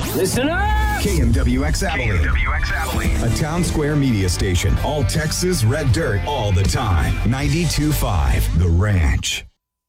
Listen up! KMWX Abilene. KMWX Abilene. A town square media station. All Texas red dirt all the time. 92.5 The Ranch.